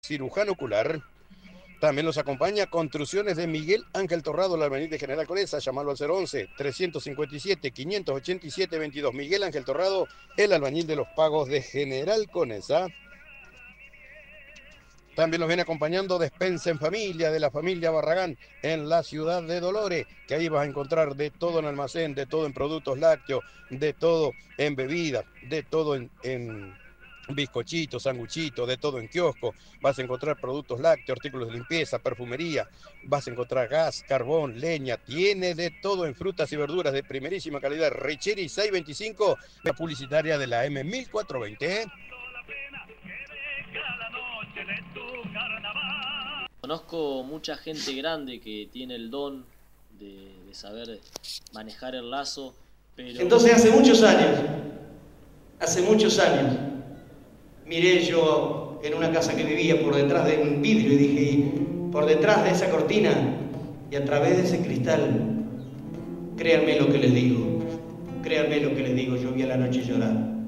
cirujano ocular. También nos acompaña Construcciones de Miguel Ángel Torrado, la albañil de General Conesa. Llámalo al 011-357-587-22. Miguel Ángel Torrado, el albañil de los pagos de General Conesa. También nos viene acompañando Despensa en Familia, de la familia Barragán, en la ciudad de Dolores, que ahí vas a encontrar de todo en almacén, de todo en productos lácteos, de todo en bebidas, de todo en bizcochitos, sanguchitos, de todo en kiosco. Vas a encontrar productos lácteos, artículos de limpieza, perfumería, vas a encontrar gas, carbón, leña, tiene de todo en frutas y verduras de primerísima calidad. Richeri 625, la publicitaria de la M1420. Conozco mucha gente grande que tiene el don de saber manejar el lazo, pero... Entonces hace muchos años, miré yo en una casa que vivía por detrás de un vidrio y dije, por detrás de esa cortina y a través de ese cristal, créanme lo que les digo, yo vi a la noche llorar.